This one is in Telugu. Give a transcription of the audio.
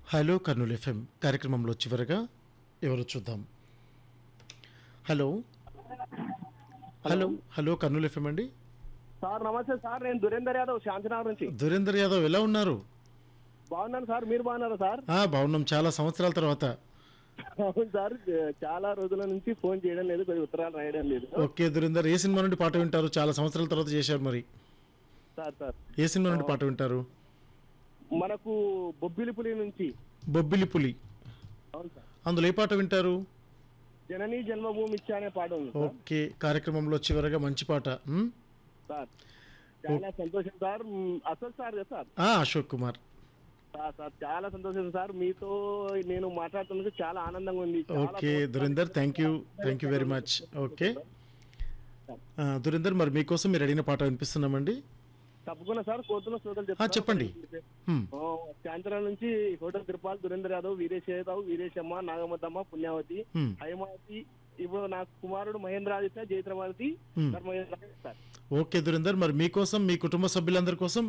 హలో కర్నూలు ఎఫ్ఎం కార్యక్రమంలో చివరగా ఎవరు చూద్దాం. Hello hello hello Kurnool FM అండి. సార్ నమస్తే సార్, నేను దురేందర్ యాదవ్ శాంతినగర్ నుంచి. దురేందర్ యాదవ్ ఎలా ఉన్నారు? బాగున్నాను సార్, మీరు బాగున్నారా సార్? బాగున్నాం, చాలా సంవత్సరాల తర్వాత. అవును సార్, చాలా రోజుల నుంచి ఫోన్ చేయడం లేదు, కొద్దిగా ఉత్తరాలు రాయడం లేదు. ఓకే దురేందర్, ఏ సినిమా నుండి పాట వింటారు? చాలా సంవత్సరాల తర్వాత చేశారు మరి. సార్ ఏ సినిమా నుండి పాట వింటారు? మనకు బొబ్బిలిపులి నుంచి. బొబ్బిలి పులి, అవును సార్. అందులో ఏ పాట వింటారు? జననీ జన్మభూమి ఇచ్చా అనే పాట ఉంది సార్. ఓకే, కార్యక్రమంలో చివరగా మంచి పాట. సార్ చాలా సంతోషం సార్. అసలు సార్ కదా సార్? అశోక్ కుమార్ సార్ చాలా సంతోషం సార్, మీతో నేను మాట్లాడుతున్నందుకు చాలా ఆనందంగా ఉంది. Okay దురేందర్, thank you very much. Okay దురేందర్, మరి మీకోసం మీరు అడిగిన పాట వినిపిస్తున్నామండి. తప్పకుండా సార్, కోరుతున్న శ్రోతలు చెప్పండి. శాంతరం నుంచి హోటల్ తిరుపాల్, దురేందర్ యాదవ్, వీరేష్ యాదవ్, వీరేశమ్మ, నాగమద్దమ్మ, పుణ్యావతి, హైమావతి, ఇప్పుడు నా కుమారుడు మహేంద్రాదిత్య, జైత్రమావతి, ధర్మేంద్ర సార్. ఓకే దురేందర్, మరి మీకోసం మీ కుటుంబ సభ్యులందరి కోసం